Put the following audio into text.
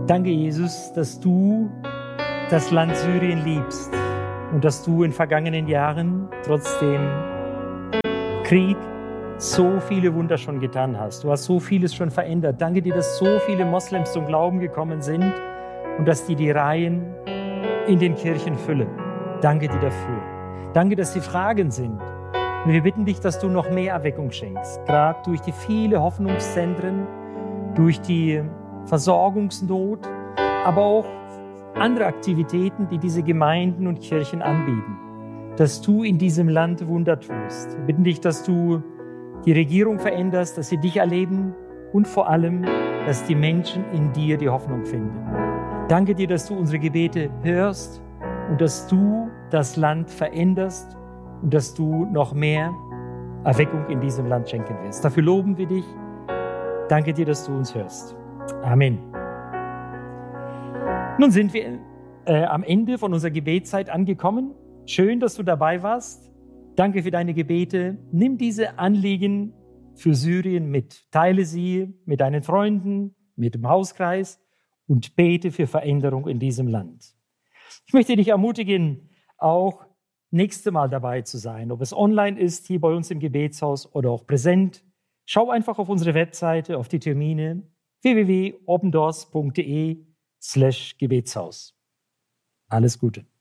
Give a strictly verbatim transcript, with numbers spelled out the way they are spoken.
Danke, Jesus, dass du das Land Syrien liebst und dass du in vergangenen Jahren trotz dem Krieg so viele Wunder schon getan hast. Du hast so vieles schon verändert. Danke dir, dass so viele Moslems zum Glauben gekommen sind und dass die die Reihen in den Kirchen füllen. Danke dir dafür. Danke, dass sie Fragen sind. Und wir bitten dich, dass du noch mehr Erweckung schenkst, gerade durch die vielen Hoffnungszentren, durch die Versorgungsnot, aber auch andere Aktivitäten, die diese Gemeinden und Kirchen anbieten, dass du in diesem Land Wunder tust. Wir bitten dich, dass du die Regierung veränderst, dass sie dich erleben und vor allem, dass die Menschen in dir die Hoffnung finden. Danke dir, dass du unsere Gebete hörst und dass du das Land veränderst und dass du noch mehr Erweckung in diesem Land schenken wirst. Dafür loben wir dich. Danke dir, dass du uns hörst. Amen. Nun sind wir äh, am Ende von unserer Gebetszeit angekommen. Schön, dass du dabei warst. Danke für deine Gebete. Nimm diese Anliegen für Syrien mit. Teile sie mit deinen Freunden, mit dem Hauskreis und bete für Veränderung in diesem Land. Ich möchte dich ermutigen, auch nächste Mal dabei zu sein, ob es online ist, hier bei uns im Gebetshaus oder auch präsent. Schau einfach auf unsere Webseite, auf die Termine w w w punkt opendoors punkt de slash Gebetshaus. Alles Gute.